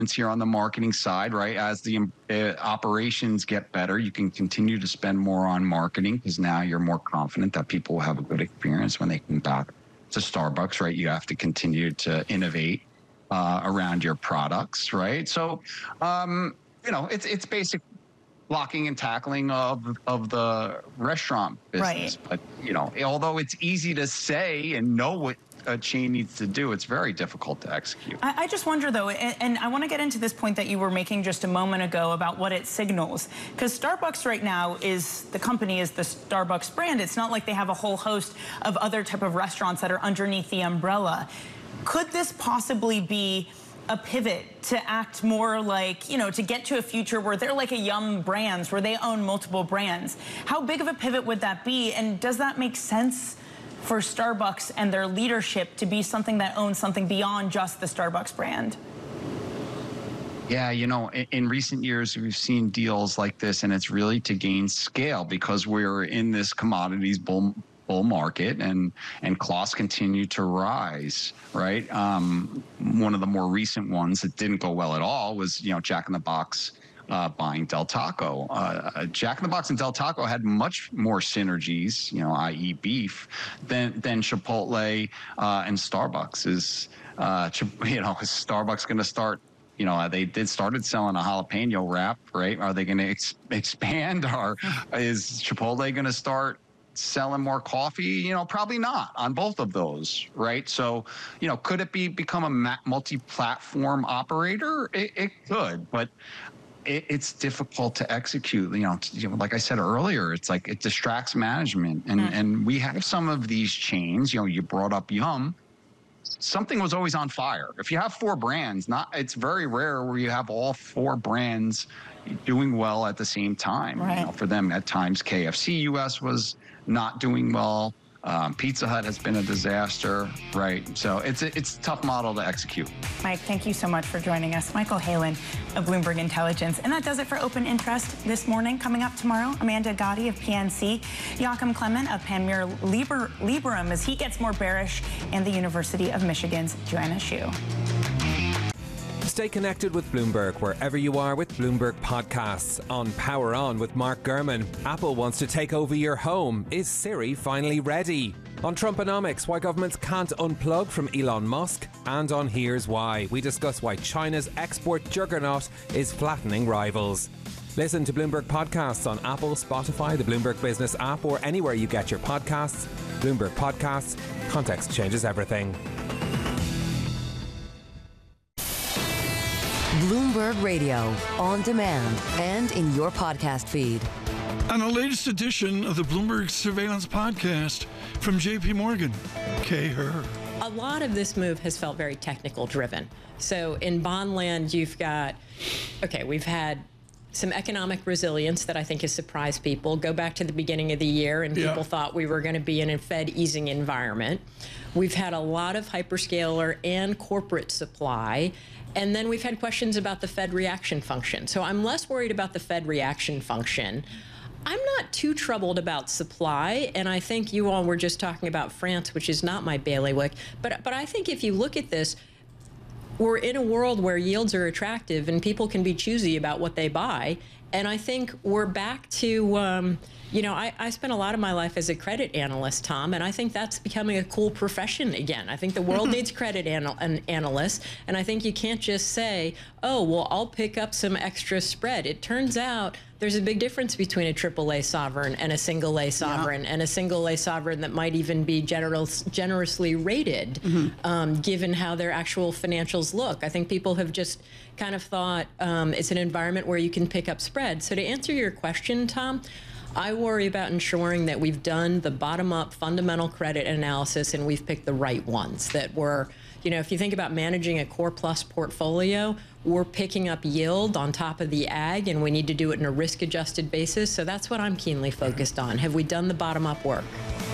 here on the marketing side, right? As the operations get better, you can continue to spend more on marketing because now you're more confident that people will have a good experience when they come back to Starbucks, right? You have to continue to innovate around your products, right? So, it's basic blocking and tackling of the restaurant business. Right. But, although it's easy to say and know what a chain needs to do, it's very difficult to execute. I just wonder, though, and I want to get into this point that you were making just a moment ago about what it signals. Because Starbucks right now the company is the Starbucks brand. It's not like they have a whole host of other type of restaurants that are underneath the umbrella. Could this possibly be a pivot to act more like, to get to a future where they're like a Yum Brands, where they own multiple brands? How big of a pivot would that be? And does that make sense for Starbucks and their leadership to be something that owns something beyond just the Starbucks brand? Yeah, in recent years, we've seen deals like this, and it's really to gain scale because we're in this commodities bull market and costs continue to rise, right? One of the more recent ones that didn't go well at all was, Jack in the Box buying Del Taco. Jack in the Box and Del Taco had much more synergies, i.e. beef, than Chipotle and Starbucks. Is Starbucks going to start? They started selling a jalapeno wrap, right? Are they going to expand, or is Chipotle going to start selling more coffee? Probably not on both of those, right? So, could it become a multi-platform operator? It could, but it's difficult to execute. Like I said earlier, it's like it distracts management, and we have some of these chains. You brought up Yum. Something was always on fire. If you have 4 brands, it's very rare where you have all 4 brands doing well at the same time. Right. For them, at times, KFC US was not doing well. Pizza Hut has been a disaster, right? So it's a tough model to execute. Mike, thank you so much for joining us. Michael Halen of Bloomberg Intelligence. And that does it for Open Interest this morning. Coming up tomorrow, Amanda Gotti of PNC, Joachim Clement of Panmure Liberum as he gets more bearish, and the University of Michigan's Joanna Shu. Stay connected with Bloomberg wherever you are with Bloomberg Podcasts. On Power On with Mark Gurman, Apple wants to take over your home. Is Siri finally ready? On Trumponomics, why governments can't unplug from Elon Musk. And on Here's Why, we discuss why China's export juggernaut is flattening rivals. Listen to Bloomberg Podcasts on Apple, Spotify, the Bloomberg Business app, or anywhere you get your podcasts. Bloomberg Podcasts. Context changes everything. Bloomberg Radio, on demand and in your podcast feed. On the latest edition of the Bloomberg Surveillance Podcast from JP Morgan, Kay Herr. A lot of this move has felt very technical driven. So in bond land, we've had some economic resilience that I think has surprised people. Go back to the beginning of the year and people thought we were going to be in a Fed easing environment. We've had a lot of hyperscaler and corporate supply. And then we've had questions about the Fed reaction function. So I'm less worried about the Fed reaction function. I'm not too troubled about supply, and I think you all were just talking about France, which is not my bailiwick. But I think if you look at this, we're in a world where yields are attractive and people can be choosy about what they buy. And I think we're back to, I spent a lot of my life as a credit analyst, Tom, and I think that's becoming a cool profession again. I think the world needs credit analysts, and I think you can't just say, oh, well, I'll pick up some extra spread. It turns out there's a big difference between a AAA sovereign and a single A sovereign, and a single A sovereign that might even be generously rated, given how their actual financials look. I think people have just kind of thought it's an environment where you can pick up spread. So to answer your question, Tom, I worry about ensuring that we've done the bottom-up fundamental credit analysis and we've picked the right ones that were, if you think about managing a core plus portfolio, we're picking up yield on top of the ag, and we need to do it in a risk-adjusted basis. So that's what I'm keenly focused on. Have we done the bottom-up work?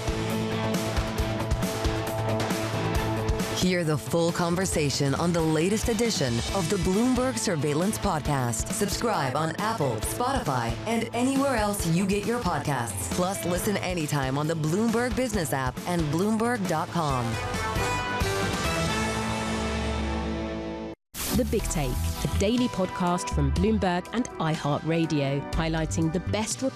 Hear the full conversation on the latest edition of the Bloomberg Surveillance Podcast. Subscribe on Apple, Spotify, and anywhere else you get your podcasts. Plus, listen anytime on the Bloomberg Business app and Bloomberg.com. The Big Take, a daily podcast from Bloomberg and iHeartRadio, highlighting the best reports